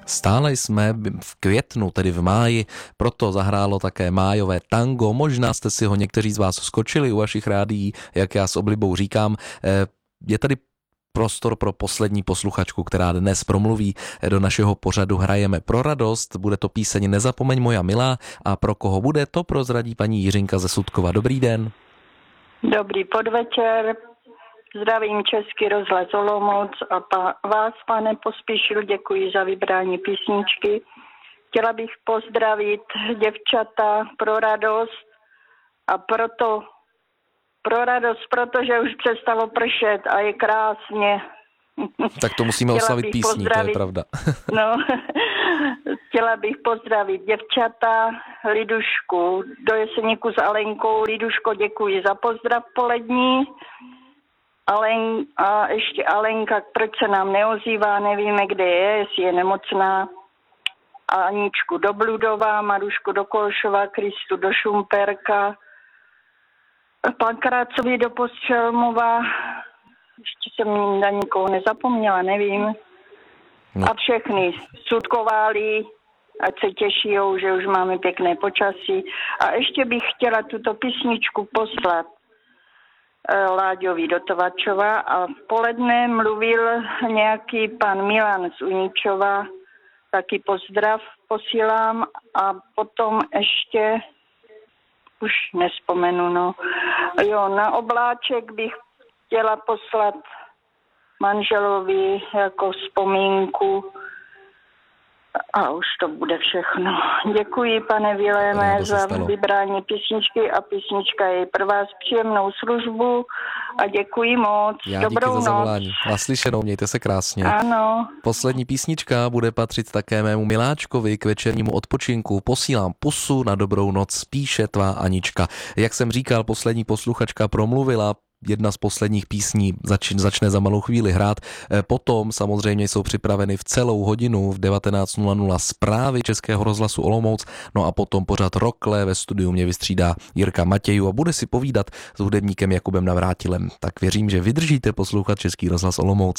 Stále jsme v květnu, tedy v máji, proto zahrálo také májové tango. Možná jste si ho někteří z vás skočili u vašich rádií, jak já s oblibou říkám. Je tady prostor pro poslední posluchačku, která dnes promluví do našeho pořadu Hrajeme pro radost. Bude to píseň Nezapomeň moja milá a pro koho bude, to prozradí paní Jiřinka ze Sudkova. Dobrý den. Dobrý podvečer. Zdravím Český rozhlas Olomouc a vás, pane Pospíšil, děkuji za vybrání písničky. Chtěla bych pozdravit děvčata pro radost a pro radost, protože už přestalo pršet a je krásně. Tak to musíme oslavit písní, to je pravda. No, chtěla bych pozdravit děvčata, Lidušku, do Jeseníku s Alenkou. Liduško, děkuji za pozdrav polední. A ještě Alenka, proč se nám neozývá, nevíme, kde je, jestli je nemocná. A Aničku do Bludova, Marušku do Kolšova, Kristu do Šumperka, Pankrácovi do Postřelmova, ještě jsem na nikoho nezapomněla, nevím. No. A všechny Sudkováli, ať se těšijou, že už máme pěkné počasí. A ještě bych chtěla tuto písničku poslat Láďovi do Tovačova a v poledne mluvil nějaký pan Milan z Uničova, taky pozdrav posílám a potom ještě už nespomenu, no. Jo, na obláček bych chtěla poslat manželovi jako vzpomínku a už to bude všechno. Děkuji, pane Viléme, za vybrání písničky a písnička je pro vás příjemnou službu a děkuji moc. Já Dobrou díky za noc. zavolání. Naslyšenou, mějte se krásně. Ano. Poslední písnička bude patřit také mému miláčkovi k večernímu odpočinku. Posílám pusu na dobrou noc, píše tvá Anička. Jak jsem říkal, poslední posluchačka promluvila. Jedna z posledních písní začne za malou chvíli hrát. Potom samozřejmě jsou připraveny v celou hodinu v 19:00 zprávy Českého rozhlasu Olomouc. No a potom pořad Rokle, ve studiu mě vystřídá Jirka Matějů a bude si povídat s hudebníkem Jakubem Navrátilem. Tak věřím, že vydržíte poslouchat Český rozhlas Olomouc.